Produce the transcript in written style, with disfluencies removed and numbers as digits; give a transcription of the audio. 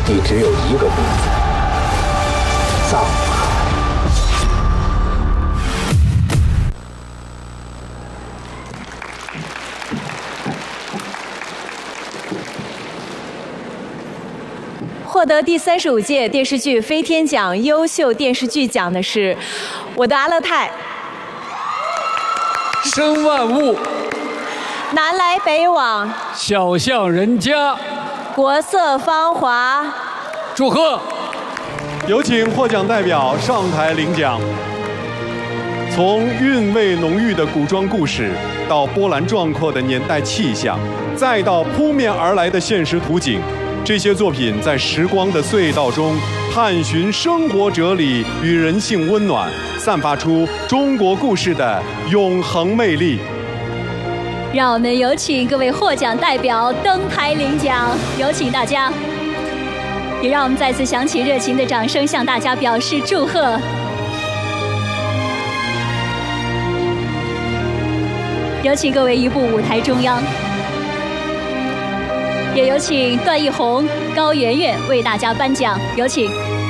你只有一个名字：藏海。 获得第35届电视剧飞天奖优秀电视剧奖的是《我的阿勒泰》、 生万物、 南来北往、 小巷人家、 国色芳华。 祝贺！ 有请获奖代表上台领奖。从韵味浓郁的古装故事，到波澜壮阔的年代气象，再到扑面而来的现实图景，这些作品在时光的隧道中探寻生活哲理与人性温暖，散发出中国故事的永恒魅力。 让我们有请各位获奖代表登台领奖，有请大家。也让我们再次响起热情的掌声，向大家表示祝贺。有请各位移步舞台中央。也有请段奕宏、高圆圆为大家颁奖，有请。